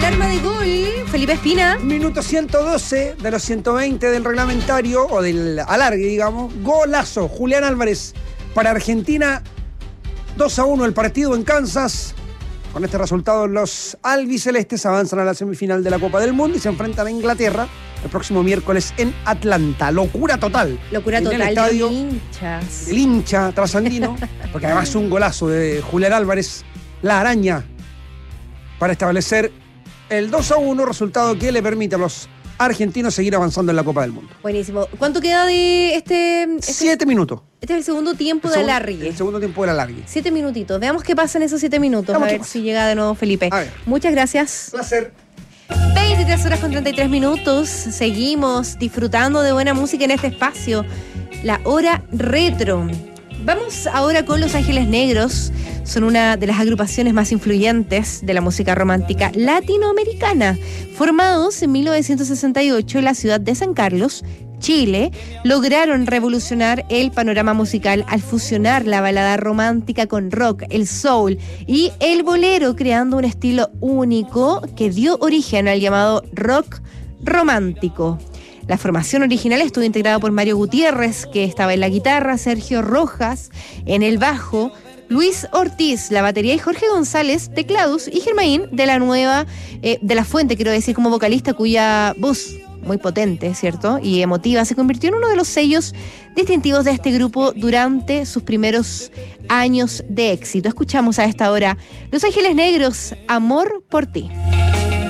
Alarma de gol, Felipe Espina. Minuto 112 de los 120 del reglamentario, o del alargue, digamos. Golazo, Julián Álvarez para Argentina. 2-1 el partido en Kansas. Con este resultado, los albicelestes avanzan a la semifinal de la Copa del Mundo y se enfrentan a Inglaterra el próximo miércoles en Atlanta. Locura total. Locura en total el estadio de hinchas. del hincha trasandino, porque además un golazo de Julián Álvarez, la araña, para establecer el 2-1, resultado que le permite a los argentinos seguir avanzando en la Copa del Mundo. Buenísimo. ¿Cuánto queda de este 7 minutos. Este es el segundo tiempo de alargue. El segundo tiempo del alargue. 7 minutitos. Veamos qué pasa en esos 7 minutos. Veamos A qué ver pasa. si llega de nuevo Felipe. A ver. Muchas gracias. Placer. 23 horas con 33 minutos. Seguimos disfrutando de buena música en este espacio. La hora retro. Vamos ahora con Los Ángeles Negros. Son una de las agrupaciones más influyentes de la música romántica latinoamericana. Formados en 1968 en la ciudad de San Carlos, Chile, lograron revolucionar el panorama musical al fusionar la balada romántica con rock, el soul y el bolero, creando un estilo único que dio origen al llamado rock romántico. La formación original estuvo integrada por Mario Gutiérrez, que estaba en la guitarra, Sergio Rojas en el bajo, Luis Ortiz, la batería, y Jorge González, teclados, y Germain de la Fuente, quiero decir, como vocalista, cuya voz muy potente, ¿cierto? Y emotiva, se convirtió en uno de los sellos distintivos de este grupo durante sus primeros años de éxito. Escuchamos a esta hora Los Ángeles Negros, Amor por ti.